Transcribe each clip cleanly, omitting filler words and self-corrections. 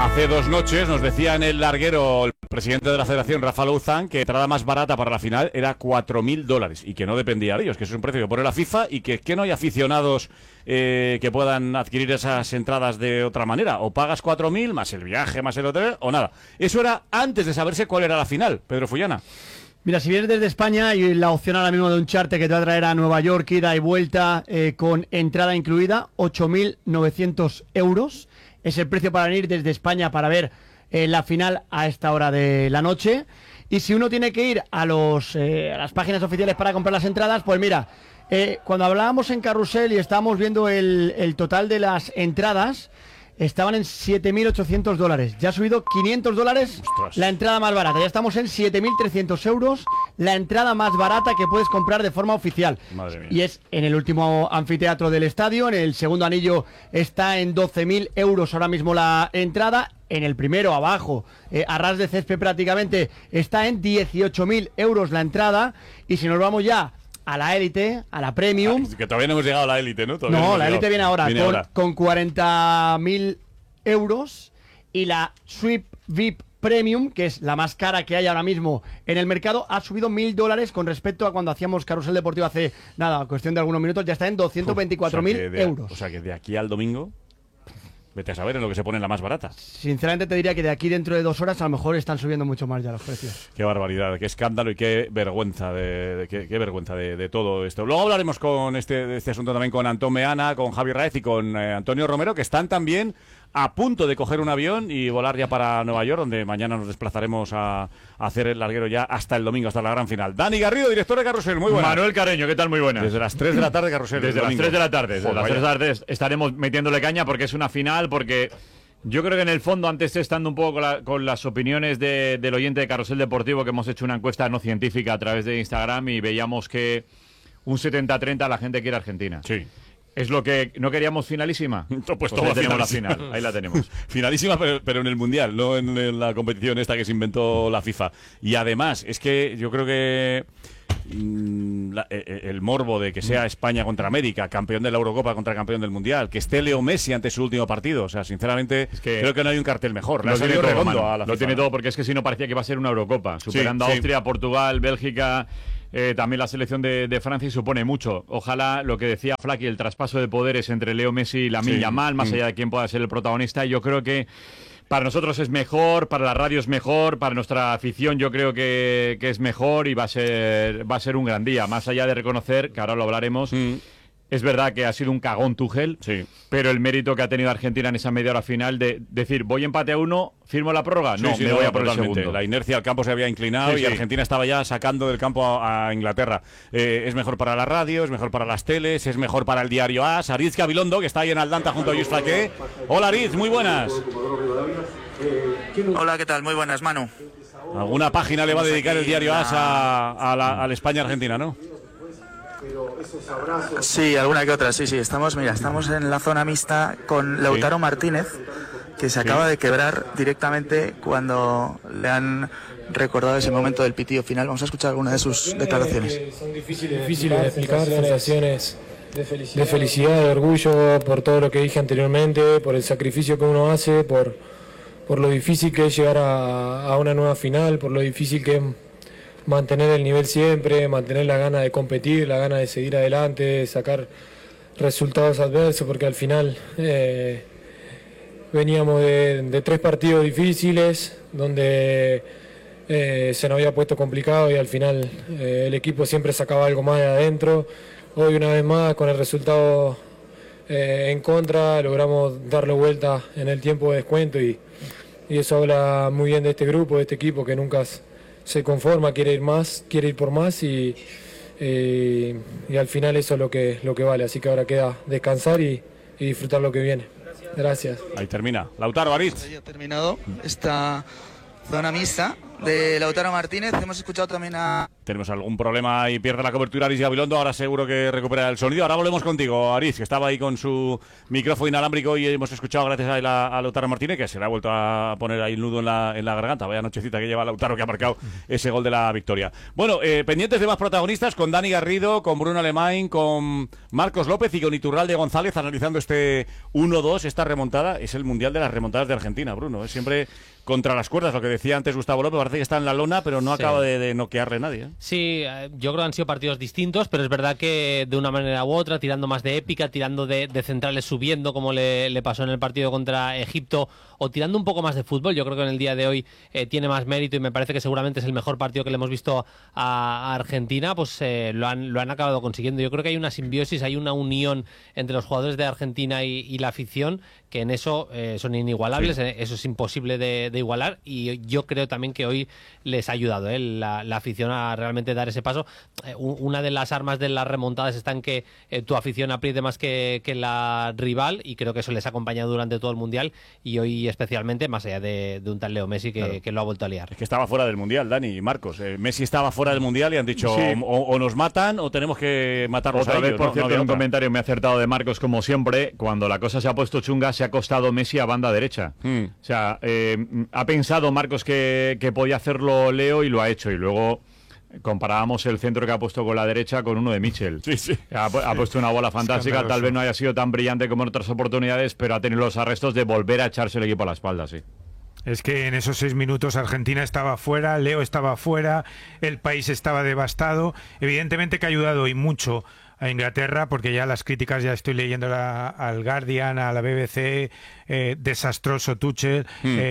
Hace 2 noches nos decía en el larguero el presidente de la Federación, Rafa Louzán, que la entrada más barata para la final era $4.000 y que no dependía de ellos, que eso es un precio que pone la FIFA y que no hay aficionados que puedan adquirir esas entradas de otra manera. O pagas 4.000 más el viaje, más el hotel, o nada. Eso era antes de saberse cuál era la final, Pedro Fullana. Mira, si vienes desde España y la opción ahora mismo de un charter que te va a traer a Nueva York, ida y vuelta, con entrada incluida, 8.900 euros. Es el precio para venir desde España para ver la final a esta hora de la noche. Y si uno tiene que ir a las páginas oficiales para comprar las entradas, pues mira, cuando hablábamos en Carrusel y estábamos viendo el total de las entradas, estaban en $7.800. Ya ha subido $500. Ostras. La entrada más barata. Ya estamos en 7.300 euros. La entrada más barata que puedes comprar de forma oficial. Madre mía. Y es en el último anfiteatro del estadio. En el segundo anillo está en 12.000 euros ahora mismo la entrada. En el primero, abajo, a ras de césped prácticamente, está en 18.000 euros la entrada. Y si nos vamos ya a la élite, a la premium. Que todavía no hemos llegado a la élite, ¿no? No, la élite viene ahora, con 40.000 euros. Y la Suite VIP Premium, que es la más cara que hay ahora mismo en el mercado, ha subido $1.000 con respecto a cuando hacíamos Carrusel Deportivo hace, nada, cuestión de algunos minutos. Ya está en 224.000 euros. O sea que de aquí al domingo, vete a saber en lo que se pone la más barata. Sinceramente te diría que de aquí dentro de 2 horas a lo mejor están subiendo mucho más ya los precios. Qué barbaridad, qué escándalo y qué vergüenza qué vergüenza de todo esto. Luego hablaremos de este asunto también con Antón Meana, con Javi Raez y con Antonio Romero, que están también a punto de coger un avión y volar ya para Nueva York, donde mañana nos desplazaremos a hacer el larguero ya hasta el domingo, hasta la gran final. Dani Garrido, director de Carrusel, muy buenas. Manuel Carreño, ¿qué tal? Muy buenas. Desde las 3 de la tarde, Carrusel. Desde las 3 de la tarde. Desde las 3 de la tarde estaremos metiéndole caña porque es una final, porque yo creo que en el fondo, antes estando un poco con las opiniones del oyente de Carrusel Deportivo, que hemos hecho una encuesta no científica a través de Instagram y veíamos que un 70-30 la gente quiere Argentina. Sí. Es lo que no queríamos, finalísima. Pues ahí tenemos la final, ahí la tenemos. Finalísima, pero en el Mundial, no en la competición esta que se inventó la FIFA. Y además, es que yo creo que el morbo de que sea España contra América, campeón de la Eurocopa contra campeón del Mundial, que esté Leo Messi ante su último partido, o sea, sinceramente, creo que no hay un cartel mejor. Lo tiene todo, redondo a la FIFA. Lo tiene todo, porque es que si no parecía que iba a ser una Eurocopa, superando a Austria, Portugal, Bélgica. También la selección de Francia supone mucho. Ojalá, lo que decía Flaky, el traspaso de poderes entre Leo Messi y Lamine Yamal, más allá de quién pueda ser el protagonista. Yo creo que para nosotros es mejor, para la radio es mejor, para nuestra afición yo creo que es mejor y va a ser un gran día. Más allá de reconocer, que ahora lo hablaremos, es verdad que ha sido un cagón Tuchel, pero el mérito que ha tenido Argentina en esa media hora final de decir, voy empate a 1, firmo la prórroga, me voy a por el segundo. La inercia al campo se había inclinado y Argentina estaba ya sacando del campo a Inglaterra. Es mejor para la radio, es mejor para las teles, es mejor para el diario AS. Ariz Gabilondo, que está ahí en Atlanta junto a Luis Flaqué. Hola Ariz, muy buenas. Hola, ¿qué tal? Muy buenas, Manu. ¿Alguna página le va a dedicar el diario AS a la España-Argentina, no? Sí, alguna que otra, sí. Estamos en la zona mixta con Lautaro Martínez, que se acaba de quebrar directamente cuando le han recordado ese momento del pitido final. Vamos a escuchar alguna de sus declaraciones. Son difíciles de explicar, sensaciones de felicidad, de orgullo por todo lo que dije anteriormente, por el sacrificio que uno hace, por lo difícil que es llegar a una nueva final, por lo difícil que es mantener el nivel siempre, mantener la gana de competir, la gana de seguir adelante, de sacar resultados adversos, porque al final veníamos de 3 partidos difíciles, donde se nos había puesto complicado y al final el equipo siempre sacaba algo más de adentro. Hoy una vez más, con el resultado en contra, logramos darle vuelta en el tiempo de descuento y eso habla muy bien de este grupo, de este equipo que nunca se conforma, quiere ir por más y al final eso es lo que vale. Así que ahora queda descansar y disfrutar lo que viene. Gracias. Ahí termina. Lautaro, Ariz. Ya ha terminado esta zona mixta de Lautaro Martínez. Hemos escuchado también a tenemos algún problema y pierde la cobertura Aris Gabilondo, ahora seguro que recupera el sonido. Ahora volvemos contigo, Aris, que estaba ahí con su micrófono inalámbrico y hemos escuchado gracias a Lautaro Martínez, que se le ha vuelto a poner ahí el nudo en la garganta. Vaya nochecita que lleva Lautaro, que ha marcado ese gol de la victoria. Bueno, pendientes de más protagonistas, con Dani Garrido, con Bruno Alemán, con Marcos López y con Iturralde González analizando este 1-2, esta remontada. Es el mundial de las remontadas de Argentina, Bruno. Es siempre contra las cuerdas, lo que decía antes Gustavo López, parece que está en la lona, pero no acaba de noquearle nadie. Sí, yo creo que han sido partidos distintos, pero es verdad que de una manera u otra, tirando más de épica, tirando de centrales subiendo, como le pasó en el partido contra Egipto, o tirando un poco más de fútbol. Yo creo que en el día de hoy tiene más mérito y me parece que seguramente es el mejor partido que le hemos visto a Argentina, pues lo han acabado consiguiendo. Yo creo que hay una simbiosis, hay una unión entre los jugadores de Argentina y la afición, que en eso son inigualables, sí. Eso es imposible de igualar, y yo creo también que hoy les ha ayudado la afición a realmente dar ese paso. Una de las armas de las remontadas está en que tu afición apriete más que la rival, y creo que eso les ha acompañado durante todo el Mundial, y hoy especialmente, más allá de un tal Leo Messi que lo ha vuelto a liar. Es que estaba fuera del Mundial, Dani y Marcos. Messi estaba fuera del Mundial y han dicho sí. o nos matan o tenemos que matarlos a ellos. Otra vez, por cierto, un comentario me ha acertado de Marcos, como siempre, cuando la cosa se ha puesto chunga, se ha acostado Messi a banda derecha. O sea, ha pensado Marcos que podía hacerlo Leo y lo ha hecho, y luego comparábamos el centro que ha puesto con la derecha con uno de Michel. Sí, sí. Ha puesto una bola fantástica, tal vez no haya sido tan brillante como en otras oportunidades, pero ha tenido los arrestos de volver a echarse el equipo a la espalda, sí. Es que en esos 6 minutos Argentina estaba fuera, Leo estaba fuera, el país estaba devastado. Evidentemente que ha ayudado y mucho a Inglaterra, porque ya las críticas, ya estoy leyendo al Guardian, a la BBC, desastroso Tuchel,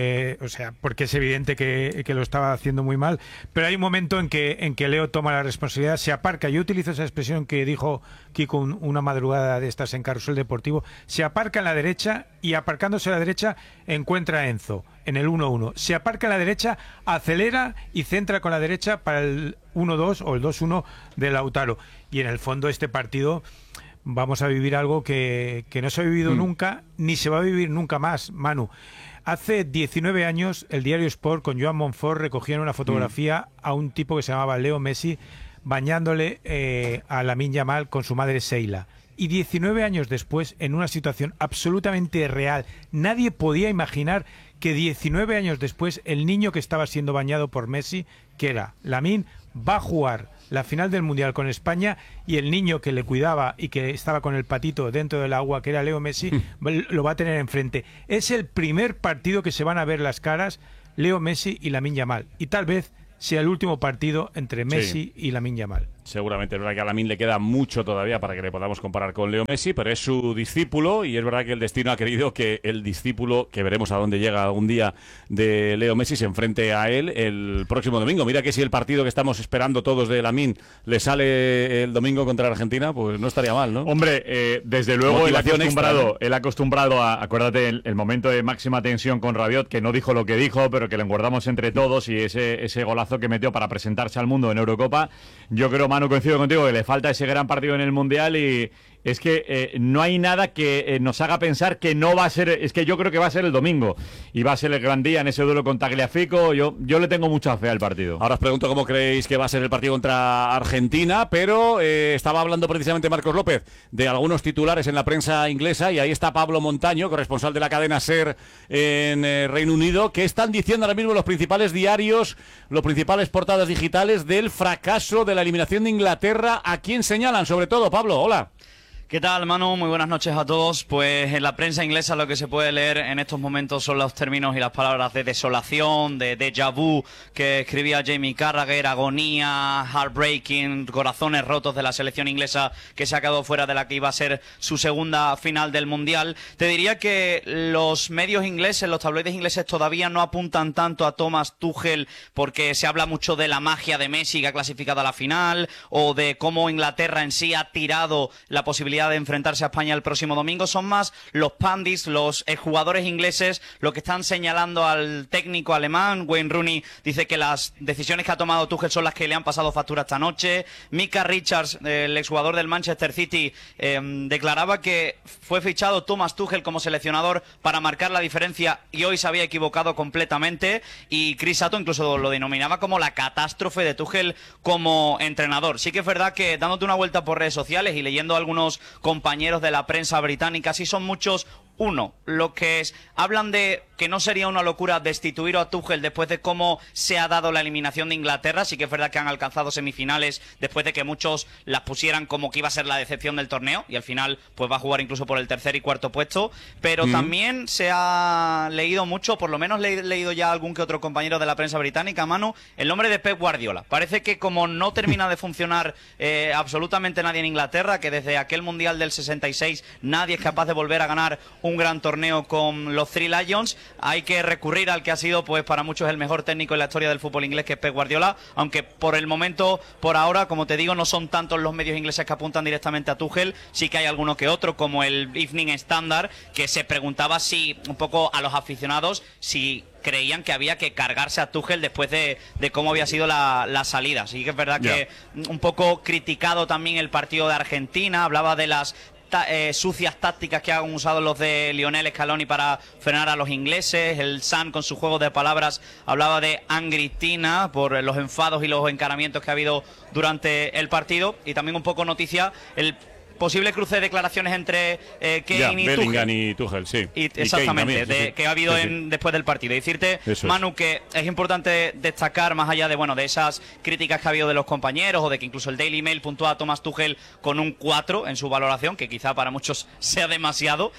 o sea, porque es evidente que lo estaba haciendo muy mal, pero hay un momento en que Leo toma la responsabilidad, se aparca. Yo utilizo esa expresión que dijo Kiko una madrugada de estas en Carrusel Deportivo, se aparca en la derecha, y aparcándose a la derecha encuentra a Enzo en el 1-1, se aparca a la derecha, acelera y centra con la derecha para el 1-2 o el 2-1 de Lautaro. Y en el fondo este partido vamos a vivir algo que no se ha vivido nunca, ni se va a vivir nunca más, Manu. Hace 19 años el diario Sport con Joan Monfort recogían una fotografía a un tipo que se llamaba Leo Messi bañándole a Lamine Yamal con su madre Sheila. Y 19 años después, en una situación absolutamente real, nadie podía imaginar que 19 años después el niño que estaba siendo bañado por Messi, que era Lamine, va a jugar la final del Mundial con España, y el niño que le cuidaba y que estaba con el patito dentro del agua, que era Leo Messi, lo va a tener enfrente. Es el primer partido que se van a ver las caras Leo Messi y Lamine Yamal, y tal vez sea el último partido entre Messi y Lamine Yamal. Seguramente, es verdad que a Lamine le queda mucho todavía para que le podamos comparar con Leo Messi, pero es su discípulo, y es verdad que el destino ha querido que el discípulo, que veremos a dónde llega algún día, de Leo Messi, se enfrente a él el próximo domingo. Mira que si el partido que estamos esperando todos de Lamine le sale el domingo contra Argentina, pues no estaría mal, ¿no? Hombre, desde luego él ha acostumbrado a, acuérdate, el momento de máxima tensión con Rabiot, que no dijo lo que dijo, pero que le engordamos entre todos, y ese golazo que metió para presentarse al mundo en Eurocopa. Yo creo, Manu, coincido contigo, que le falta ese gran partido en el Mundial, y es que no hay nada que nos haga pensar que no va a ser. Es que yo creo que va a ser el domingo y va a ser el gran día en ese duelo con Tagliafico. Yo le tengo mucha fe al partido. Ahora os pregunto cómo creéis que va a ser el partido contra Argentina, pero estaba hablando precisamente Marcos López de algunos titulares en la prensa inglesa, y ahí está Pablo Montaño, corresponsal de la cadena SER en Reino Unido. ¿Qué están diciendo ahora mismo los principales diarios, los principales portadas digitales del fracaso de la eliminación de Inglaterra? ¿A quién señalan sobre todo, Pablo? Hola. ¿Qué tal, Manu? Muy buenas noches a todos. Pues en la prensa inglesa lo que se puede leer en estos momentos son los términos y las palabras de desolación, de déjà vu, que escribía Jamie Carragher, agonía, heartbreaking, corazones rotos de la selección inglesa que se ha quedado fuera de la que iba a ser su segunda final del Mundial. Te diría que los medios ingleses, los tabloides ingleses todavía no apuntan tanto a Thomas Tuchel, porque se habla mucho de la magia de Messi, que ha clasificado a la final, o de cómo Inglaterra en sí ha tirado la posibilidad posibilidad de enfrentarse a España el próximo domingo. Son más los pandits, los jugadores ingleses, lo que están señalando al técnico alemán. Wayne Rooney dice que las decisiones que ha tomado Tuchel son las que le han pasado factura esta noche. Micah Richards, el exjugador del Manchester City, declaraba que fue fichado Thomas Tuchel como seleccionador para marcar la diferencia y hoy se había equivocado completamente. Y Chris Sutton incluso lo denominaba como la catástrofe de Tuchel como entrenador. Sí que es verdad que dándote una vuelta por redes sociales y leyendo a algunos compañeros de la prensa británica, sí son muchos. Uno, lo que hablan de que no sería una locura destituir a Tuchel después de cómo se ha dado la eliminación de Inglaterra. Sí que es verdad que han alcanzado semifinales después de que muchos las pusieran como que iba a ser la decepción del torneo y al final pues va a jugar incluso por el tercer y cuarto puesto. Pero también se ha leído mucho, por lo menos he leído ya algún que otro compañero de la prensa británica, Manu, el nombre de Pep Guardiola. Parece que como no termina de funcionar absolutamente nadie en Inglaterra, que desde aquel Mundial del 66 nadie es capaz de volver a ganar un gran torneo con los Three Lions, hay que recurrir al que ha sido pues para muchos el mejor técnico en la historia del fútbol inglés, que es Pep Guardiola, aunque por el momento, por ahora, como te digo, no son tantos los medios ingleses que apuntan directamente a Tuchel. Sí que hay alguno que otro, como el Evening Standard, que se preguntaba si, un poco a los aficionados, si creían que había que cargarse a Tuchel después de cómo había sido la salida. Sí que es verdad que un poco criticado también el partido de Argentina, hablaba de las sucias tácticas que han usado los de Lionel Scaloni para frenar a los ingleses. El Sun, con su juego de palabras, hablaba de Angry Tina por los enfados y los encaramientos que ha habido durante el partido. Y también un poco noticia el posible cruce de declaraciones entre Kane y Bellingham Tuchel. y Tuchel, sí. Exactamente, Kane también, que ha habido sí. Después del partido. Y decirte, Eso Manu, es. que es importante destacar, más allá de esas críticas que ha habido de los compañeros, o de que incluso el Daily Mail puntúa a Thomas Tuchel con un 4 en su valoración, que quizá para muchos sea demasiado.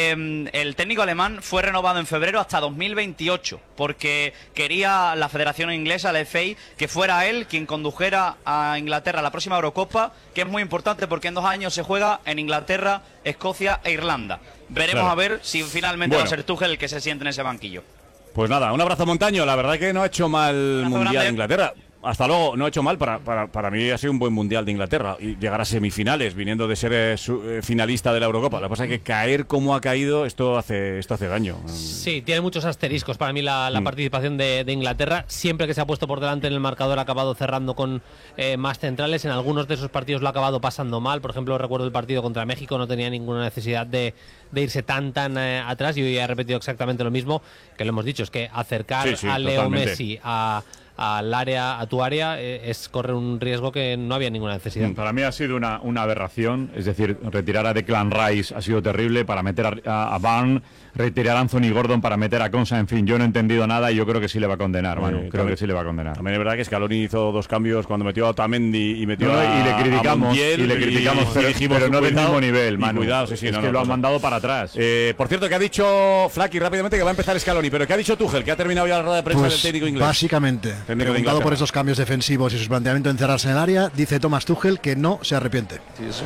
El técnico alemán fue renovado en febrero hasta 2028, porque quería la Federación Inglesa, la FA, que fuera él quien condujera a Inglaterra a la próxima Eurocopa, que es muy importante porque en 2 años se juega en Inglaterra, Escocia e Irlanda. Veremos a ver si finalmente va a ser Tuchel el que se siente en ese banquillo. Pues nada, un abrazo, Montaño. La verdad que no ha hecho mal el Mundial grande. de Inglaterra. Hasta luego, no ha hecho mal. Para mí ha sido un buen Mundial de Inglaterra. Y llegar a semifinales, viniendo de ser finalista de la Eurocopa. Lo que pasa es que caer como ha caído, esto hace daño. Sí, tiene muchos asteriscos para mí la participación de Inglaterra. Siempre que se ha puesto por delante en el marcador ha acabado cerrando con más centrales. En algunos de esos partidos lo ha acabado pasando mal. Por ejemplo, recuerdo el partido contra México, no tenía ninguna necesidad de irse tan atrás. Y hoy ha repetido exactamente lo mismo que lo hemos dicho, es que acercar a Leo totalmente. Messi al área, a tu área, es correr un riesgo que no había ninguna necesidad. Para mí ha sido una aberración, es decir, retirar a Declan Rice ha sido terrible, para meter a Barnes, retirar a Anthony Gordon para meter a Konsa, en fin, yo no he entendido nada y yo creo que sí le va a condenar, Manu, creo que sí le va a condenar. También es verdad que Scaloni hizo 2 cambios cuando metió a Otamendi y metió y le criticamos, pero pero no del mismo nivel, Manu. Cuidado, sí, es que lo han mandado para atrás. Por cierto, que ha dicho Flaky rápidamente que va a empezar Scaloni, pero ¿qué ha dicho Tuchel? Que ha terminado ya la rueda de prensa del técnico inglés. Básicamente, preguntado por esos cambios defensivos y su planteamiento de encerrarse en el área, dice Thomas Tuchel que no se arrepiente.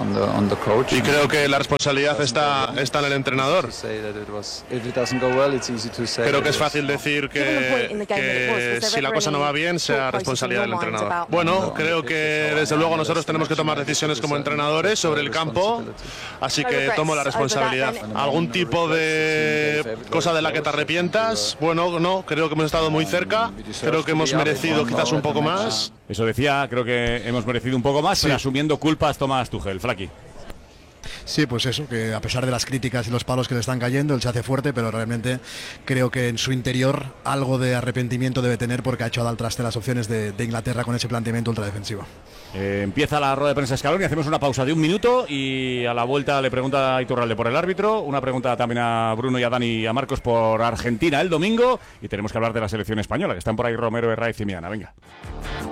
Y creo que la responsabilidad está en el entrenador. Creo que es fácil decir que si la cosa no va bien, sea responsabilidad del entrenador. Bueno, creo que desde luego nosotros tenemos que tomar decisiones como entrenadores sobre el campo, así que tomo la responsabilidad. ¿Algún tipo de cosa de la que te arrepientas? Bueno, no, creo que hemos estado muy cerca, creo que hemos merecido quizás un poco más. Eso decía, creo que hemos merecido un poco más, pero asumiendo culpas Thomas Tuchel. Flaky. Sí, pues eso, que a pesar de las críticas y los palos que le están cayendo, él se hace fuerte, pero realmente creo que en su interior algo de arrepentimiento debe tener porque ha hecho al traste las opciones de Inglaterra con ese planteamiento ultradefensivo. Empieza la rueda de prensa Scaloni, hacemos una pausa de 1 minuto y a la vuelta le pregunta a Iturralde por el árbitro, una pregunta también a Bruno y a Dani y a Marcos por Argentina el domingo y tenemos que hablar de la selección española, que están por ahí Romero, Herraiz y Miana. Venga.